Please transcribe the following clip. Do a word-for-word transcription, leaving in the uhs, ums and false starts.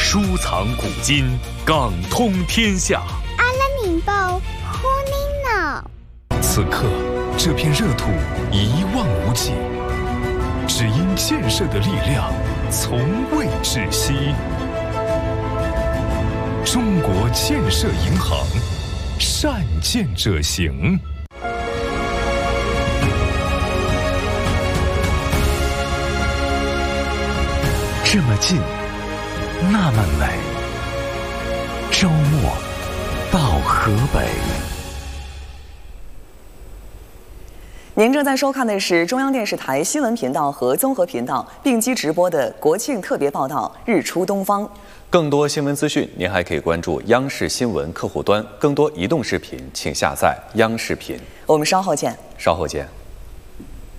书藏古今，港通天下。 阿拉宁报呼您呢。 此刻，这片热土一望无际，只因建设的力量从未止息。中国建设银行，善建者行。这么近，那么美。周末到河北。 您正在收看的是中央电视台新闻频道和综合频道并机直播的国庆特别报道《日出东方》。 更多新闻资讯，您还可以关注央视新闻客户端。更多移动视频，请下载央视频。 我们稍后见。 稍后见。